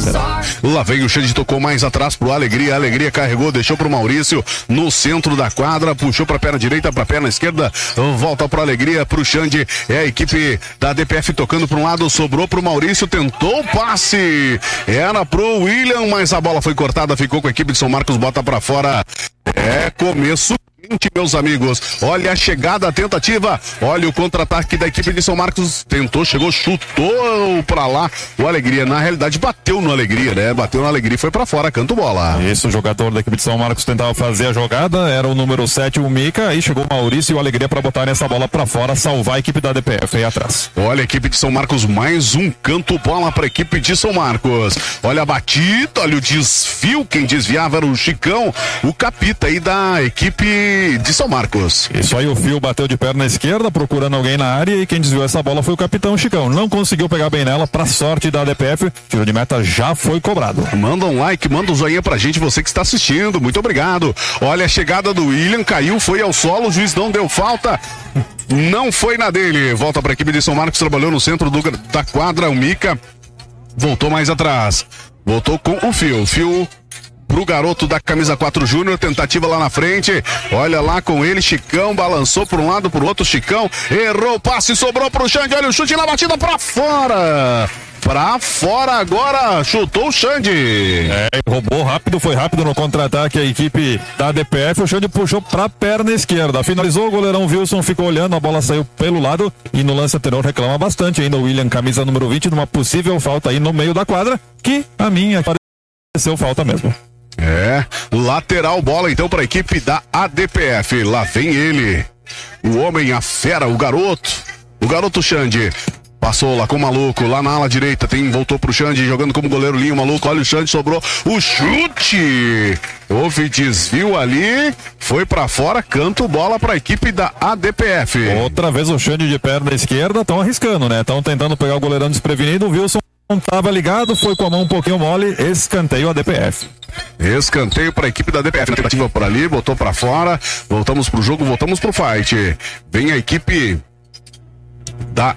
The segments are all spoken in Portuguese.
brincadeira. Lá vem o Xande, tocou mais atrás pro Alegria. Alegria carregou, deixou pro Maurício no centro da quadra, puxou pra perna direita, pra perna esquerda, volta pro Alegria, pro Xande. É a equipe da DPF tocando pra um lado, sobrou pro Maurício, tentou o passe. Era pro William, mas a bola foi cortada, ficou com a equipe de São Marcos, bota pra fora. É começo, meus amigos. Olha a chegada, a tentativa. Olha o contra-ataque da equipe de São Marcos. Tentou, chegou, chutou pra lá. O Alegria, na realidade, bateu no Alegria, né? Bateu no Alegria e foi pra fora, canto bola. Isso, o jogador da equipe de São Marcos tentava fazer a jogada. Era o número 7, o Mica. Aí chegou o Maurício e o Alegria pra botar essa bola pra fora, salvar a equipe da DPF aí atrás. Olha a equipe de São Marcos, mais um canto bola pra equipe de São Marcos. Olha a batida, olha o desvio. Quem desviava era o Chicão, o capita aí da equipe de São Marcos. Isso aí, o Fio bateu de perna esquerda, procurando alguém na área, e quem desviou essa bola foi o capitão Chicão. Não conseguiu pegar bem nela, pra sorte da DPF, tiro de meta já foi cobrado. Manda um like, manda um joinha pra gente, você que está assistindo, muito obrigado. Olha a chegada do William, caiu, foi ao solo, o juiz não deu falta. Não foi na dele. Volta pra equipe de São Marcos, trabalhou no centro da quadra, o Mica voltou mais atrás. Voltou com o Fio pro garoto da camisa 4 Júnior, tentativa lá na frente, olha lá com ele, Chicão, balançou por um lado, pro outro, Chicão, errou o passe, sobrou pro Xande, olha o chute na batida pra fora agora, chutou o Xande. Roubou rápido, foi rápido no contra-ataque a equipe da DPF, o Xande puxou pra perna esquerda, finalizou, o goleirão Wilson ficou olhando, a bola saiu pelo lado e no lance anterior reclama bastante ainda o William, camisa número 20, numa possível falta aí no meio da quadra, que a minha pareceu falta mesmo. Lateral bola então para a equipe da ADPF. Lá vem ele, o homem, a fera, o garoto Xande. Passou lá com o Maluco, lá na ala direita, voltou pro Xande, jogando como goleiro linha, o Maluco, olha o Xande, sobrou o chute. Houve desvio ali, foi pra fora, canto bola pra equipe da ADPF. Outra vez o Xande de perna esquerda, estão arriscando, né? Estão tentando pegar o goleirão desprevenido, o Wilson não estava ligado, foi com a mão um pouquinho mole, escanteio a DPF. Escanteio para a equipe da DPF, tentativa por ali, botou para fora, voltamos pro jogo, voltamos pro fight. Vem a equipe da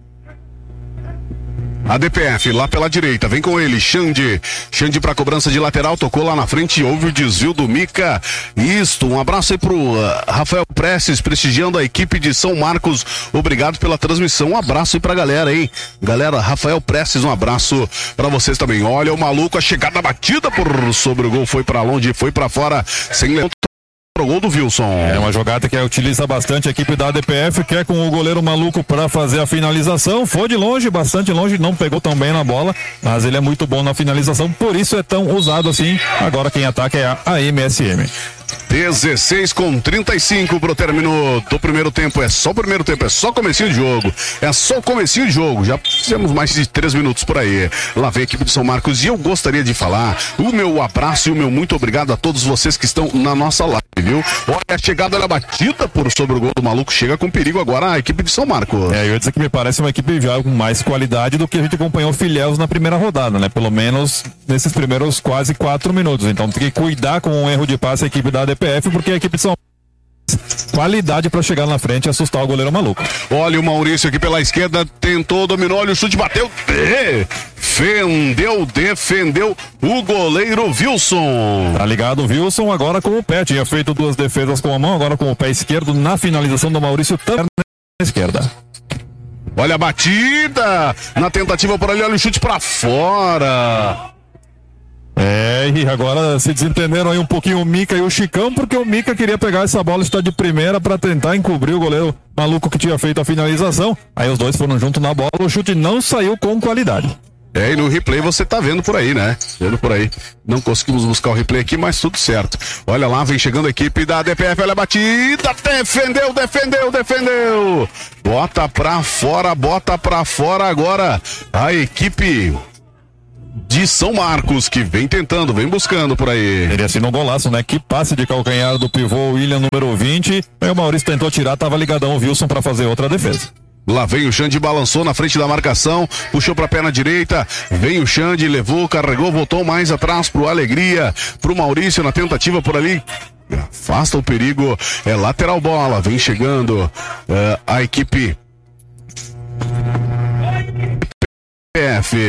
ADPF lá pela direita, vem com ele, Xande pra cobrança de lateral, tocou lá na frente, houve o desvio do Mica. Isto, um abraço aí pro Rafael Prestes, prestigiando a equipe de São Marcos, obrigado pela transmissão, um abraço aí pra galera aí, galera, Rafael Prestes, um abraço pra vocês também. Olha o Maluco, a chegada batida sobre o gol, foi pra longe, foi pra fora, sem levantar o gol do Wilson. É uma jogada que utiliza bastante a equipe da ADPF, que é com o goleiro Maluco para fazer a finalização, foi de longe, bastante longe, não pegou tão bem na bola, mas ele é muito bom na finalização, por isso é tão usado assim. Agora quem ataca é a MSM. 16:35 pro término do primeiro tempo, é só o primeiro tempo, é só comecinho de jogo, já fizemos mais de 3 minutos por aí. Lá vem a equipe de São Marcos e eu gostaria de falar o meu abraço e o meu muito obrigado a todos vocês que estão na nossa live, viu? Olha a chegada, ela batida sobre o gol do Maluco, chega com perigo agora a equipe de São Marcos. Eu ia dizer que me parece uma equipe já com mais qualidade do que a gente acompanhou o Filhéus na primeira rodada, né? Pelo menos nesses primeiros quase 4 minutos, então tem que cuidar com um erro de passe a equipe da ADPF, porque a equipe de São qualidade para chegar na frente e assustar o goleiro Maluco. Olha o Maurício aqui pela esquerda, tentou, dominou, olha o chute, bateu, defendeu o goleiro Wilson. Tá ligado o Wilson agora com o pé, tinha feito 2 defesas com a mão, agora com o pé esquerdo na finalização do Maurício, também na esquerda. Olha a batida, na tentativa por ali, olha o chute para fora. E agora se desentenderam aí um pouquinho o Mica e o Chicão, porque o Mica queria pegar essa bola, está de primeira para tentar encobrir o goleiro Maluco que tinha feito a finalização. Aí os dois foram junto na bola, o chute não saiu com qualidade. E no replay você tá vendo por aí, né? Não conseguimos buscar o replay aqui, mas tudo certo. Olha lá, vem chegando a equipe da DPF, olha a batida, defendeu. Bota pra fora agora a equipe de São Marcos, que vem tentando, vem buscando por aí. Ele assinou um golaço, né? Que passe de calcanhar do pivô William, número 20. Aí o Maurício tentou tirar, tava ligadão o Wilson para fazer outra defesa. Lá vem o Xande, balançou na frente da marcação, puxou pra perna direita, vem o Xande, levou, carregou, voltou mais atrás pro Alegria, pro Maurício na tentativa por ali. Afasta o perigo, é lateral bola, vem chegando a equipe PF.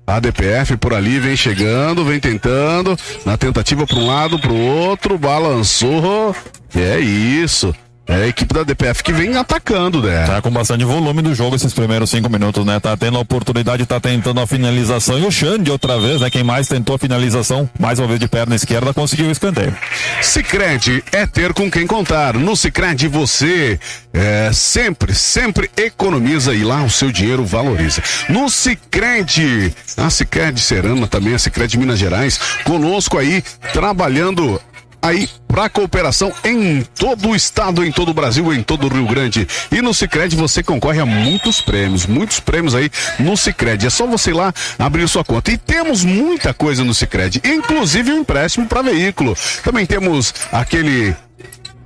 A DPF por ali vem chegando, vem tentando, na tentativa para um lado, para o outro, balançou. É isso. É a equipe da DPF que vem atacando, né? Tá com bastante volume do jogo esses primeiros 5 minutos, né? Tá tendo a oportunidade, tá tentando a finalização. E o Xande, outra vez, né? Quem mais tentou a finalização, mais uma vez de perna esquerda, conseguiu o escanteio. Sicredi é ter com quem contar. No Sicredi você sempre economiza e lá o seu dinheiro valoriza. No Sicredi, a Sicredi Serrana também, a Sicredi Minas Gerais, conosco aí, trabalhando aí para cooperação em todo o estado, em todo o Brasil, em todo o Rio Grande. E no Sicredi você concorre a muitos prêmios aí no Sicredi. É só você ir lá abrir sua conta. E temos muita coisa no Sicredi, inclusive um empréstimo para veículo. Também temos aquele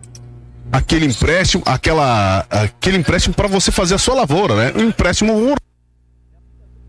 empréstimo, aquele empréstimo para você fazer a sua lavoura, né? Um empréstimo